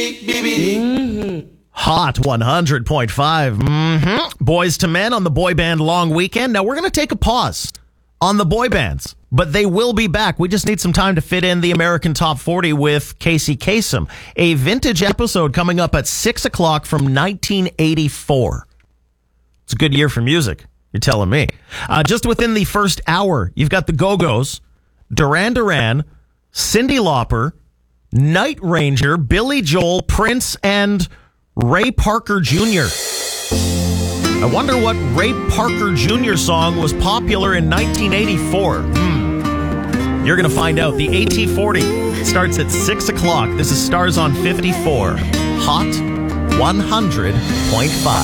Hot 100.5. Boys to Men on the boy band long weekend. Now we're going to take a pause on the boy bands, but they will be back. We just need some time to fit in the American Top 40 with Casey Kasem. A vintage episode coming up at 6 o'clock from 1984. It's a good year for music, you're telling me. Just within the first hour, you've got the Go-Go's, Duran Duran, Cyndi Lauper, Night Ranger, Billy Joel, Prince, and Ray Parker Jr. I wonder what Ray Parker Jr. song was popular in 1984. You're going to find out. The AT40 starts at 6 o'clock. This is Stars on 54. Hot 100.5.